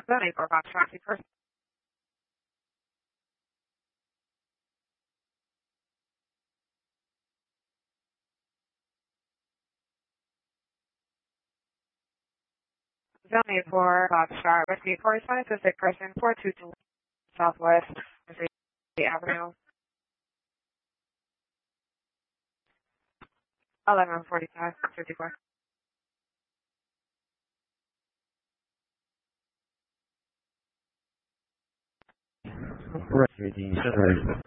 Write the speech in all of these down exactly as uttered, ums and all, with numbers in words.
seven eight four Fox Taxi person. seven eight four Foxtrot Whiskey four seven to sick person four two two Southwest Avenue. eleven forty-five fifty-four. Rescue seven.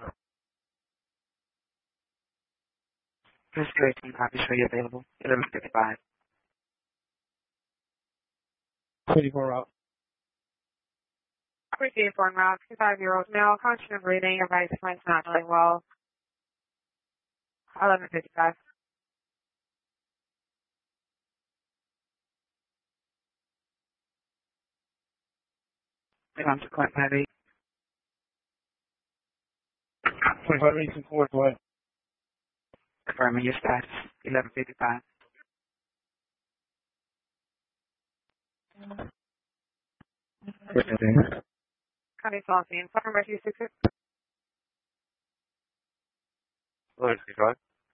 Rescue eighteen copy show you available. eleven fifty-five. twenty-four out. Appreciate foreign route. fifty-five-year-old male, conscious of breathing, advice points not doing well. eleven fifty-five. Come to Clint Heavy. twenty-five eighteen four what? Confirming your status. eleven fifty-five. Anything? County Saucine. Fucking rescue six six. Rescue five.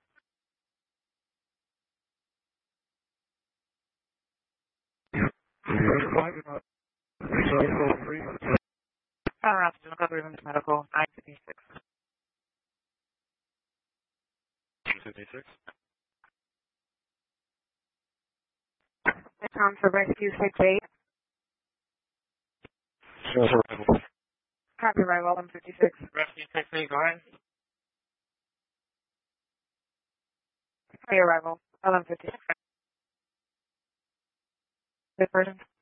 Counter Route to Recovery Women's Medical. nine fifty-six. fifty-six. Come for rescue six eight. Sure, sure. Copyright eleven fifty-six. Rescue six eight, go ahead. Pre-arrival eleven fifty-six. This person.